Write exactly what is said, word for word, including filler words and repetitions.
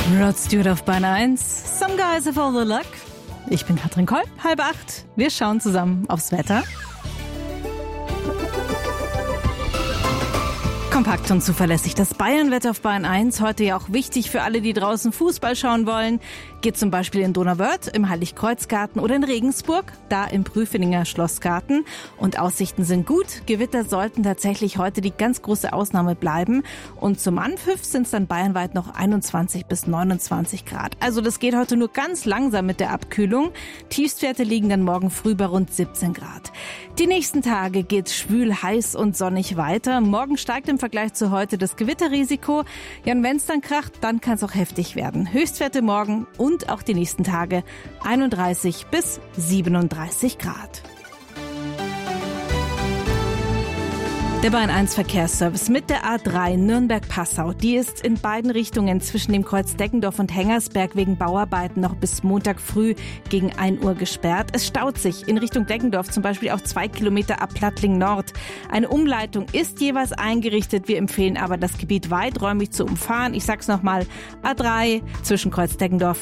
Rod Stewart auf Bahn eins. Some guys have all the luck. Ich bin Katrin Kolb, halb acht. Wir schauen zusammen aufs Wetter. Kompakt und zuverlässig das Bayernwetter auf Bahn eins. Heute ja auch wichtig für alle, die draußen Fußball schauen wollen. Geht zum Beispiel in Donauwörth, im Heiligkreuzgarten oder in Regensburg, da im Prüfeninger Schlossgarten. Und Aussichten sind gut. Gewitter sollten tatsächlich heute die ganz große Ausnahme bleiben. Und zum Anpfiff sind es dann bayernweit noch einundzwanzig bis neunundzwanzig Grad. Also das geht heute nur ganz langsam mit der Abkühlung. Tiefstwerte liegen dann morgen früh bei rund siebzehn Grad. Die nächsten Tage geht's schwül, heiß und sonnig weiter. Morgen steigt im Vergleich zu heute das Gewitterrisiko. Ja, und wenn es dann kracht, dann kann es auch heftig werden. Höchstwerte morgen und auch die nächsten Tage einunddreißig bis siebenunddreißig Grad. Der Bahn eins Verkehrsservice mit der A drei Nürnberg-Passau. Die ist in beiden Richtungen zwischen dem Kreuz Deggendorf und Hengersberg wegen Bauarbeiten noch bis Montag früh gegen ein Uhr gesperrt. Es staut sich in Richtung Deggendorf zum Beispiel auch zwei Kilometer ab Plattling Nord. Eine Umleitung ist jeweils eingerichtet. Wir empfehlen aber, das Gebiet weiträumig zu umfahren. Ich sag's nochmal, A drei zwischen Kreuz Deggendorf